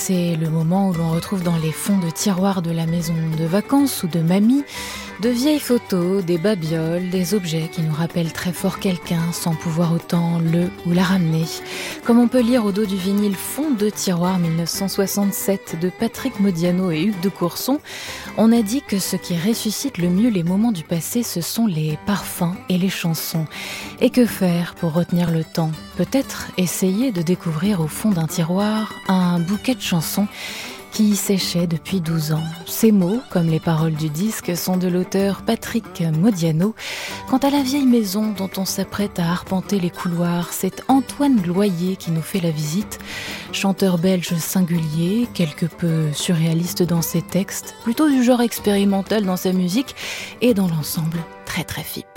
C'est le moment où l'on retrouve dans les fonds de tiroirs de la maison de vacances ou de mamie de vieilles photos, des babioles, des objets qui nous rappellent très fort quelqu'un sans pouvoir autant le ou la ramener. Comme on peut lire au dos du vinyle Fond de tiroir 1967 de Patrick Modiano et Hugues de Courson, on a dit que ce qui ressuscite le mieux les moments du passé, ce sont les parfums et les chansons. Et que faire pour retenir le temps ? Peut-être essayer de découvrir au fond d'un tiroir un bouquet de chansons qui y séchait depuis 12 ans. Ces mots, comme les paroles du disque, sont de l'auteur Patrick Modiano. Quant à la vieille maison dont on s'apprête à arpenter les couloirs, c'est Antoine Gloyer qui nous fait la visite. Chanteur belge singulier, quelque peu surréaliste dans ses textes, plutôt du genre expérimental dans sa musique et dans l'ensemble très très FIP.